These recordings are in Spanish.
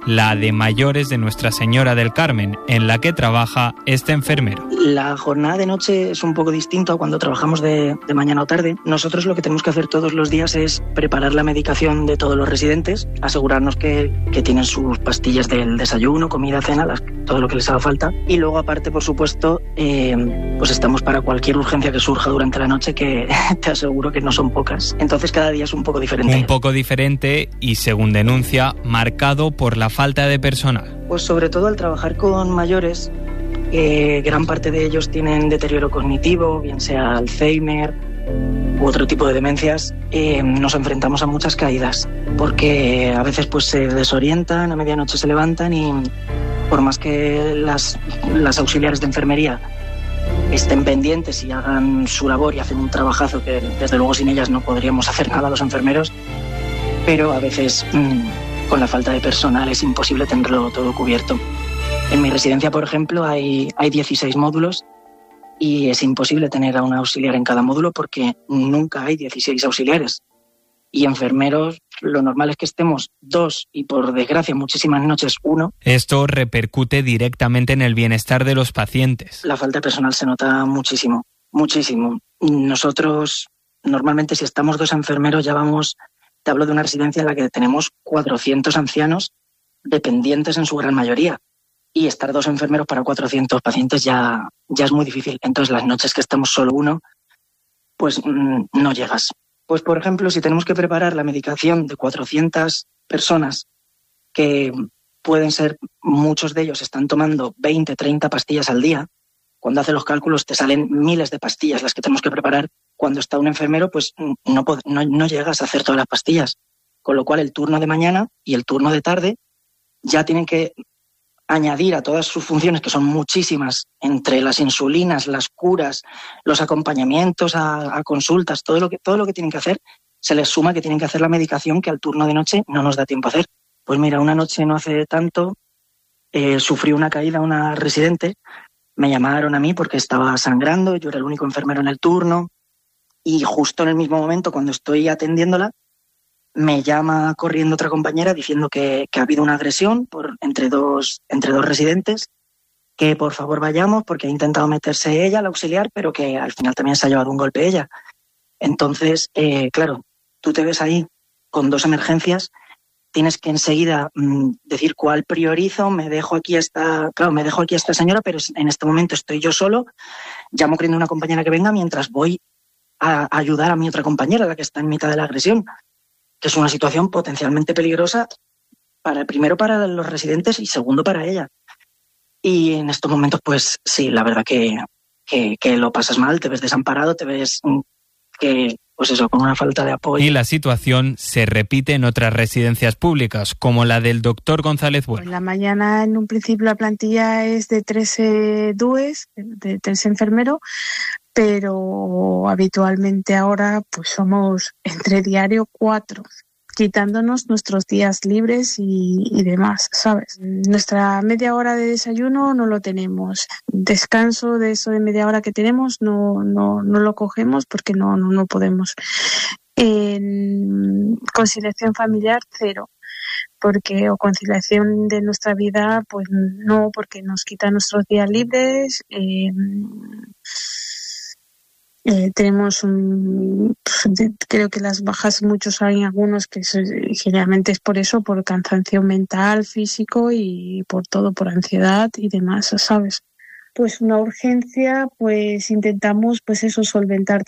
la de mayores de Nuestra Señora del Carmen, en la que trabaja este enfermero. La jornada de noche es un poco distinta a cuando trabajamos de mañana o tarde. Nosotros lo que tenemos que hacer todos los días es preparar la medicación de todos los residentes, asegurarnos que tienen sus pastillas del desayuno, comida, cena, todo lo que les haga falta. Y luego, aparte, por supuesto, pues estamos para cualquier urgencia que surja durante la noche, que te aseguro que no son pocas. Entonces cada día es un poco diferente. Un poco diferente y, según denuncia, marcado por la falta de personal. Pues sobre todo al trabajar con mayores, gran parte de ellos tienen deterioro cognitivo, bien sea Alzheimer u otro tipo de demencias, nos enfrentamos a muchas caídas, porque a veces pues se desorientan, a medianoche se levantan y por más que las auxiliares de enfermería estén pendientes y hagan su labor y hacen un trabajazo que desde luego sin ellas no podríamos hacer nada los enfermeros, pero a veces con la falta de personal es imposible tenerlo todo cubierto. En mi residencia, por ejemplo, hay 16 módulos y es imposible tener a un auxiliar en cada módulo porque nunca hay 16 auxiliares. Y enfermeros, lo normal es que estemos 2 y, por desgracia, muchísimas noches 1. Esto repercute directamente en el bienestar de los pacientes. La falta de personal se nota muchísimo, muchísimo. Nosotros, normalmente, si estamos 2 enfermeros, ya vamos, te hablo de una residencia en la que tenemos 400 ancianos dependientes en su gran mayoría. Y estar 2 enfermeros para 400 pacientes ya es muy difícil. Entonces, las noches que estamos solo 1, pues no llegas. Pues, por ejemplo, si tenemos que preparar la medicación de 400 personas, que pueden ser, muchos de ellos están tomando 20, 30 pastillas al día, cuando haces los cálculos te salen miles de pastillas las que tenemos que preparar. Cuando está un enfermero, pues no llegas a hacer todas las pastillas. Con lo cual, el turno de mañana y el turno de tarde ya tienen que añadir a todas sus funciones, que son muchísimas, entre las insulinas, las curas, los acompañamientos a consultas, todo lo que tienen que hacer, se les suma que tienen que hacer la medicación que al turno de noche no nos da tiempo a hacer. Pues mira, una noche no hace tanto, sufrió una caída una residente, me llamaron a mí porque estaba sangrando, yo era el único enfermero en el turno, y justo en el mismo momento, cuando estoy atendiéndola, me llama corriendo otra compañera diciendo que ha habido una agresión entre dos residentes, que por favor vayamos porque ha intentado meterse ella, la auxiliar, pero que al final también se ha llevado un golpe ella. Entonces, claro, tú te ves ahí con 2 emergencias, tienes que enseguida decir cuál priorizo, me dejo aquí a esta señora, pero en este momento estoy yo solo, llamo corriendo a una compañera que venga mientras voy a ayudar a mi otra compañera, la que está en mitad de la agresión, que es una situación potencialmente peligrosa primero para los residentes y segundo para ella. Y en estos momentos, pues sí, la verdad que lo pasas mal, te ves desamparado, te ves pues eso, con una falta de apoyo. Y la situación se repite en otras residencias públicas, como la del doctor González Bueno. En la mañana, en un principio, la plantilla es de 13 DUEs, de 3 enfermeros, pero habitualmente ahora pues somos entre diario 4, quitándonos nuestros días libres y demás, ¿sabes? Nuestra media hora de desayuno no lo tenemos. Descanso de eso de media hora que tenemos no lo cogemos porque no podemos. En conciliación familiar, 0. O conciliación de nuestra vida, pues no, porque nos quita nuestros días libres. Tenemos creo que las bajas, muchos hay algunos que generalmente es por eso, por cansancio mental, físico y por todo, por ansiedad y demás, ¿sabes? Pues una urgencia, pues intentamos pues eso, solventar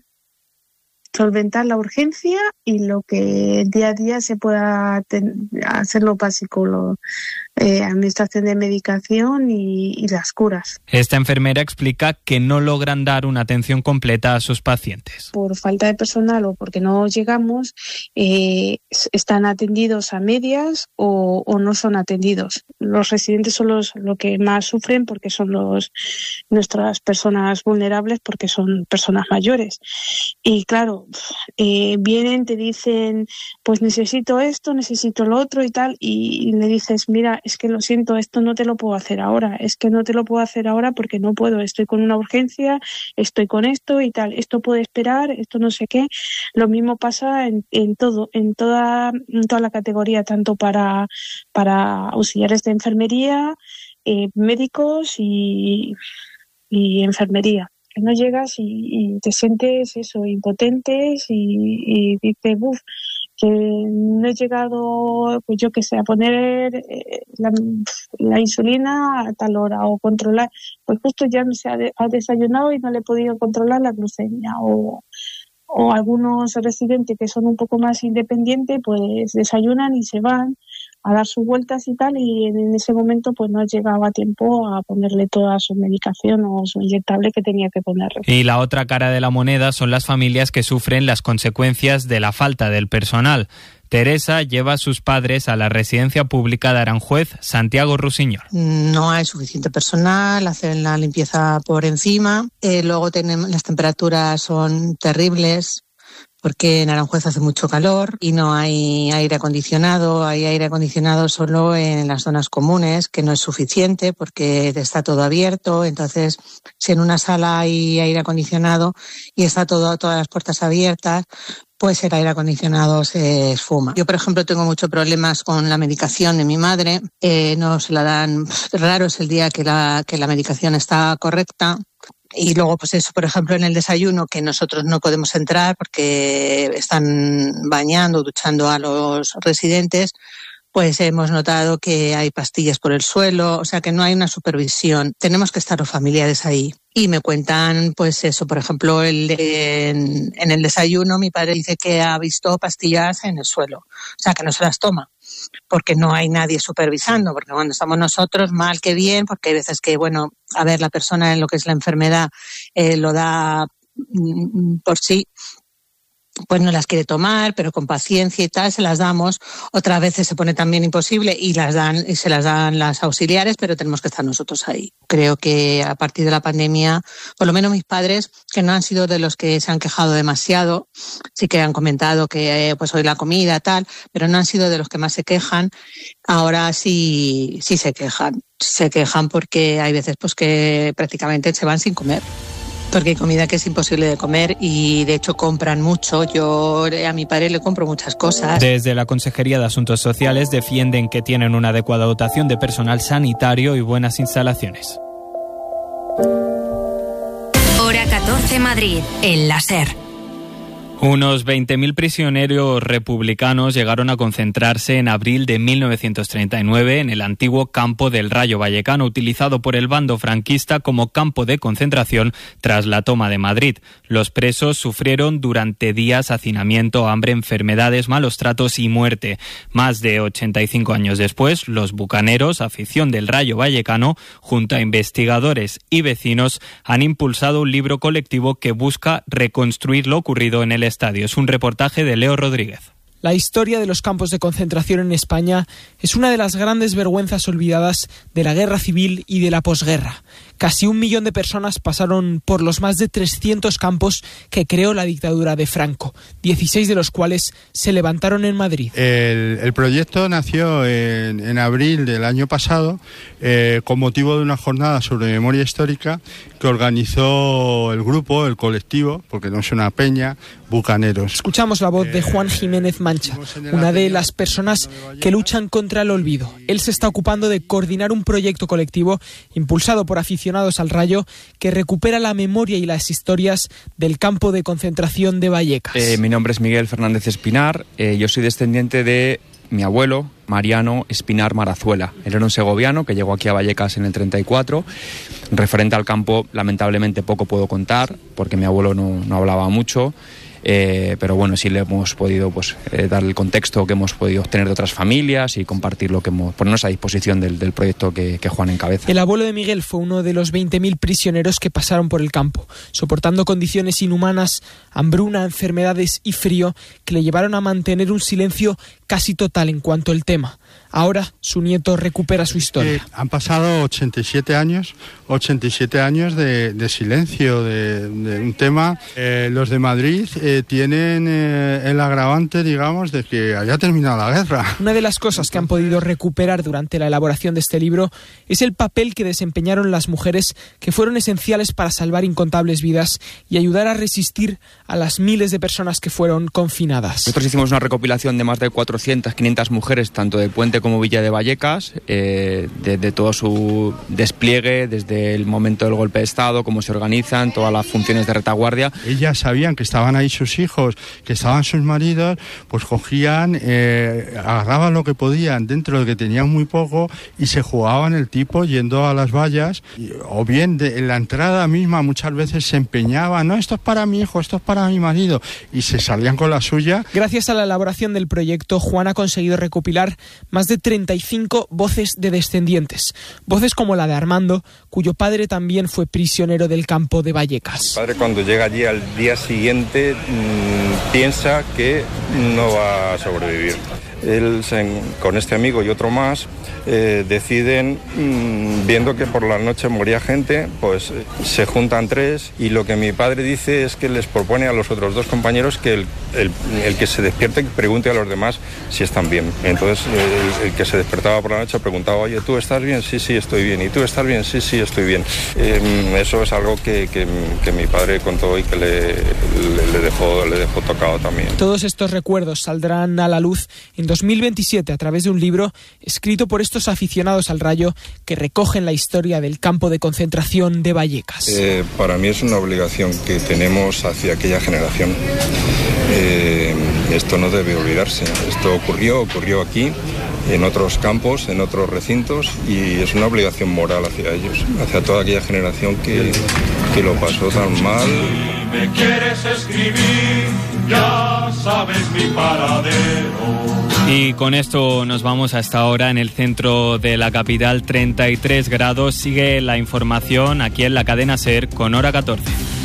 la urgencia y lo que día a día se pueda hacer lo básico, administración de medicación y las curas. Esta enfermera explica que no logran dar una atención completa a sus pacientes. Por falta de personal o porque no llegamos, están atendidos a medias o no son atendidos. Los residentes son lo que más sufren porque son nuestras personas vulnerables, porque son personas mayores. Y claro, vienen, te dicen, pues necesito esto, necesito lo otro y tal, y le dices, mira, es que lo siento, esto no te lo puedo hacer ahora, porque no puedo, estoy con una urgencia, estoy con esto y tal, esto puede esperar, esto no sé qué. Lo mismo pasa en toda la categoría, tanto para auxiliares de enfermería, médicos y enfermería. Que no llegas y te sientes eso, impotentes y dices, que no he llegado, pues yo que sé, a poner la insulina a tal hora o controlar, pues justo ya se ha desayunado y no le he podido controlar la glucemia o algunos residentes que son un poco más independientes, pues desayunan y se van a dar sus vueltas y tal, y en ese momento pues no llegaba a tiempo a ponerle toda su medicación o su inyectable que tenía que ponerle. Y la otra cara de la moneda son las familias que sufren las consecuencias de la falta del personal. Teresa lleva a sus padres a la residencia pública de Aranjuez, Santiago Rusiñol. No hay suficiente personal, hacen la limpieza por encima, luego las temperaturas son terribles, porque en Aranjuez hace mucho calor y no hay aire acondicionado. Hay aire acondicionado solo en las zonas comunes, que no es suficiente porque está todo abierto. Entonces, si en una sala hay aire acondicionado y está todas las puertas abiertas, pues el aire acondicionado se esfuma. Yo, por ejemplo, tengo muchos problemas con la medicación de mi madre. No se la dan, raro es el día que la medicación está correcta. Y luego, pues eso, por ejemplo, en el desayuno, que nosotros no podemos entrar porque están bañando, duchando a los residentes, pues hemos notado que hay pastillas por el suelo, o sea que no hay una supervisión. Tenemos que estar los familiares ahí. Y me cuentan, pues eso, por ejemplo, en el desayuno mi padre dice que ha visto pastillas en el suelo, o sea que no se las toma, porque no hay nadie supervisando, porque cuando estamos nosotros, mal que bien, porque hay veces que, bueno, a ver, la persona en lo que es la enfermedad lo da por sí, pues no las quiere tomar, pero con paciencia y tal se las damos. Otras veces se pone también imposible y se las dan las auxiliares, pero tenemos que estar nosotros ahí. Creo que a partir de la pandemia, por lo menos mis padres, que no han sido de los que se han quejado demasiado, sí que han comentado que pues hoy la comida tal, pero no han sido de los que más se quejan. Ahora sí se quejan. Se quejan porque hay veces pues que prácticamente se van sin comer. Porque hay comida que es imposible de comer y de hecho compran mucho. Yo a mi padre le compro muchas cosas. Desde la Consejería de Asuntos Sociales defienden que tienen una adecuada dotación de personal sanitario y buenas instalaciones. Hora 14 Madrid, en la SER. Unos 20.000 prisioneros republicanos llegaron a concentrarse en abril de 1939 en el antiguo campo del Rayo Vallecano, utilizado por el bando franquista como campo de concentración tras la toma de Madrid. Los presos sufrieron durante días hacinamiento, hambre, enfermedades, malos tratos y muerte. Más de 85 años después, los bucaneros, afición del Rayo Vallecano, junto a investigadores y vecinos, han impulsado un libro colectivo que busca reconstruir lo ocurrido en el estadio. Es un reportaje de Leo Rodríguez. La historia de los campos de concentración en España es una de las grandes vergüenzas olvidadas de la guerra civil y de la posguerra. Casi 1 millón de personas pasaron por los más de 300 campos que creó la dictadura de Franco, 16 de los cuales se levantaron en Madrid. El proyecto nació en abril del año pasado con motivo de una jornada sobre memoria histórica que organizó el grupo, el colectivo, porque no es una peña, Bucaneros. Escuchamos la voz de Juan Jiménez Mancha, una de las personas que luchan contra el olvido. Él se está ocupando de coordinar un proyecto colectivo impulsado por aficionados al Rayo que recupera la memoria y las historias del campo de concentración de Vallecas. Mi nombre es Miguel Fernández Espinar, yo soy descendiente de mi abuelo, Mariano Espinar Marazuela. Él era un segoviano que llegó aquí a Vallecas en el 34. Referente al campo, lamentablemente poco puedo contar, porque mi abuelo no hablaba mucho. Pero bueno, sí le hemos podido dar el contexto que hemos podido obtener de otras familias y compartir lo que ponernos a disposición del proyecto que Juan encabeza. El abuelo de Miguel fue uno de los 20.000 prisioneros que pasaron por el campo, soportando condiciones inhumanas, hambruna, enfermedades y frío que le llevaron a mantener un silencio casi total en cuanto al tema. Ahora su nieto recupera su historia. Han pasado 87 años de silencio, de un tema. Los de Madrid tienen el agravante, digamos, de que haya terminado la guerra. Una de las cosas que han podido recuperar durante la elaboración de este libro es el papel que desempeñaron las mujeres, que fueron esenciales para salvar incontables vidas y ayudar a resistir a las miles de personas que fueron confinadas. Nosotros hicimos una recopilación de más de 400, 500 mujeres, tanto de Puente como Villa de Vallecas, de todo su despliegue, desde el momento del golpe de Estado, cómo se organizan, todas las funciones de retaguardia. Ellas sabían que estaban ahí sus hijos, que estaban sus maridos, pues cogían, agarraban lo que podían dentro de que tenían muy poco y se jugaban el tipo yendo a las vallas, o bien en la entrada misma muchas veces se empeñaban, no, esto es para mi hijo, esto es para mi marido, y se salían con la suya. Gracias a la elaboración del proyecto, Juan ha conseguido recopilar más de 35 voces de descendientes. Voces como la de Armando, cuyo padre también fue prisionero del campo de Vallecas. Mi padre, cuando llega allí al día siguiente, piensa que no va a sobrevivir. Él, con este amigo y otro más, deciden, viendo que por la noche moría gente, pues se juntan 3, y lo que mi padre dice es que les propone a los otros 2 compañeros que el que se despierte pregunte a los demás si están bien. Entonces el que se despertaba por la noche preguntaba, oye, ¿tú estás bien? Sí, estoy bien. ¿Y tú estás bien? Sí, estoy bien. Eso es algo que mi padre contó y que le dejó tocado también. Todos estos recuerdos saldrán a la luz en 2027 a través de un libro escrito por estos aficionados al Rayo que recogen la historia del campo de concentración de Vallecas. Para mí es una obligación que tenemos hacia aquella generación. Esto no debe olvidarse. Esto ocurrió aquí, en otros campos, en otros recintos, y es una obligación moral hacia ellos, hacia toda aquella generación que lo pasó tan mal. Si me quieres escribir, ya sabes mi paradero. Y con esto nos vamos hasta ahora en el centro de la capital, 33 grados. Sigue la información aquí en la cadena SER con Hora 14.